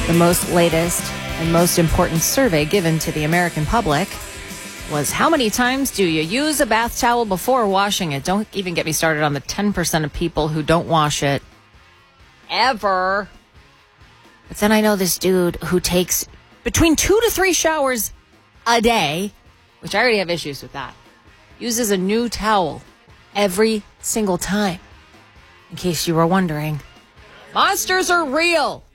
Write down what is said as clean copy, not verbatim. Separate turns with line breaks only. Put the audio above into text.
The most latest and most important survey given to the American public was how many times do you use a bath towel before washing it? Don't even get me started on the 10% of people who don't wash it ever. But then I know this dude who takes between 2 to 3 showers a day, which I already have issues with that, uses a new towel every single time. In case you were wondering, monsters are real.